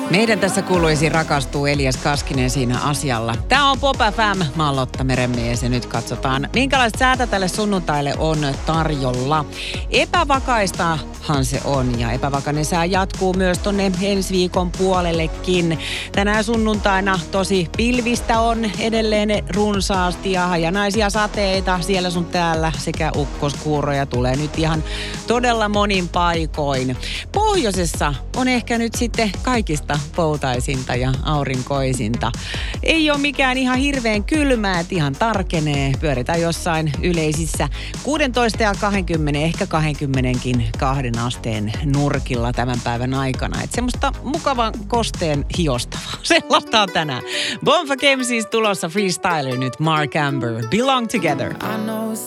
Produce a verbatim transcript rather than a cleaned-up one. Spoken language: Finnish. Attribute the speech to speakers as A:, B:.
A: Meidän tässä kuuluisi rakastuu Elias Kaskinen siinä asialla. Tää on Pop F M, mä oon Lotta Merenmies ja nyt katsotaan, minkälaista säätä tälle sunnuntaille on tarjolla. Epävakaistahan se on ja epävakainen sää jatkuu myös tonne ensi viikon puolellekin. Tänään sunnuntaina tosi pilvistä on edelleen runsaasti ja hajanaisia sateita siellä sun täällä sekä ukkoskuuroja tulee nyt ihan todella monin paikoin. Pohjoisessa on ehkä nyt sitten kaikista poutaisinta ja aurinkoisinta. Ei ole mikään ihan hirveän kylmää, että ihan tarkenee. Pyöritään jossain yleisissä kuusitoista ja kaksikymmentä, ehkä kaksikymmentäkin kahden asteen nurkilla tämän päivän aikana. Että semmoista mukavan kosteen hiostavaa. Sellaista on tänään. Bonfa Game siis tulossa freestyler nyt Mark Amber. Belong Together.
B: I know